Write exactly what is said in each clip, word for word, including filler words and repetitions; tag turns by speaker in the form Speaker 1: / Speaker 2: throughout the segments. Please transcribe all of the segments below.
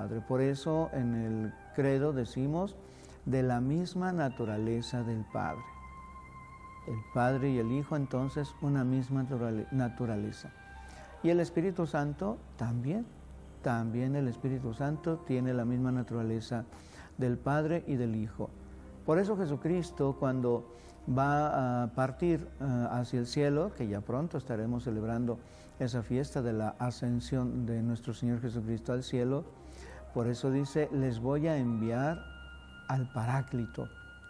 Speaker 1: Padre. Por eso en el credo decimos de la misma naturaleza del Padre. El Padre y el Hijo, entonces, una misma naturaleza. Y el Espíritu Santo también. También el Espíritu Santo tiene la misma naturaleza del Padre y del Hijo. Por eso Jesucristo, cuando va a partir uh, hacia el cielo, que ya pronto estaremos celebrando esa fiesta de la ascensión de nuestro Señor Jesucristo al cielo, por eso dice, les voy a enviar al Paráclito,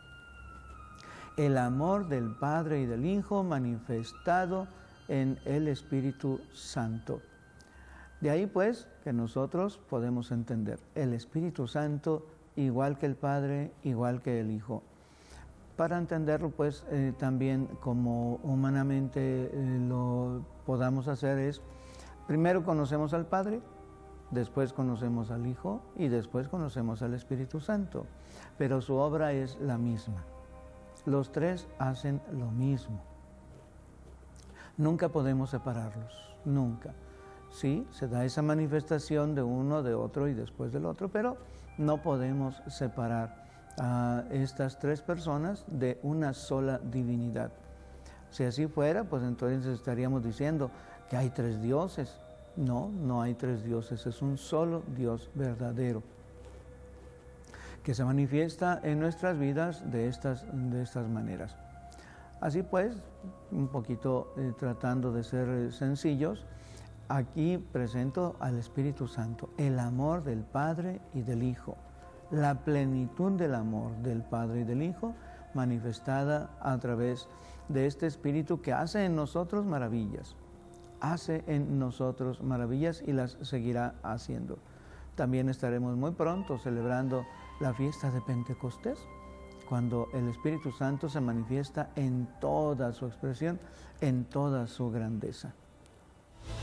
Speaker 1: el amor del Padre y del Hijo manifestado en el Espíritu Santo. De ahí pues que nosotros podemos entender el Espíritu Santo igual que el Padre, igual que el Hijo. Para entenderlo pues eh, también como humanamente eh, lo podamos hacer es, primero conocemos al Padre, después conocemos al Hijo y después conocemos al Espíritu Santo, pero su obra es la misma. Los tres hacen lo mismo. Nunca podemos separarlos, nunca. Sí, se da esa manifestación de uno, de otro y después del otro, pero no podemos separar a estas tres personas de una sola divinidad. Si así fuera, pues entonces estaríamos diciendo que hay tres dioses. No, no hay tres dioses, es un solo Dios verdadero, que se manifiesta en nuestras vidas de estas, de estas maneras. Así pues, un poquito eh, tratando de ser eh, sencillos, aquí presento al Espíritu Santo, el amor del Padre y del Hijo, la plenitud del amor del Padre y del Hijo manifestada a través de este Espíritu que hace en nosotros maravillas, hace en nosotros maravillas y las seguirá haciendo. También estaremos muy pronto celebrando la fiesta de Pentecostés, cuando el Espíritu Santo se manifiesta en toda su expresión, en toda su grandeza.